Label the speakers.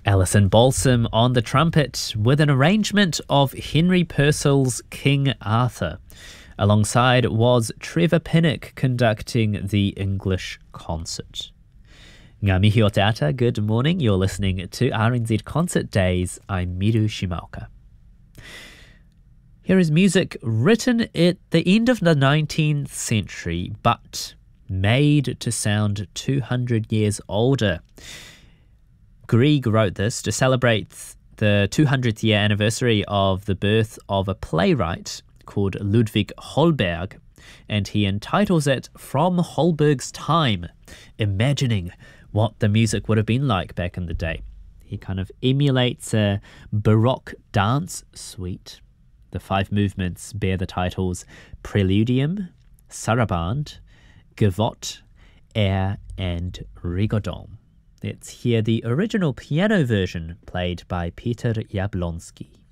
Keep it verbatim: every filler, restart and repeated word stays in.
Speaker 1: Alison Balsam on the trumpet with an arrangement of Henry Purcell's King Arthur. Alongside was Trevor Pinnock conducting the English concert. Ngā mihi o te ata, good morning. You're listening to R N Z Concert Days. I'm Miru Shimaoka. Here is music written at the end of the nineteenth century, but made to sound two hundred years older. Grieg wrote this to celebrate the two hundredth year anniversary of the birth of a playwright called Ludwig Holberg, and he entitles it From Holberg's Time, imagining what the music would have been like back in the day. He kind of emulates a Baroque dance suite. The five movements bear the titles Preludium, Sarabande, Gavotte, Air, and Rigodon. Let's hear the original piano version played by Peter Jablonski.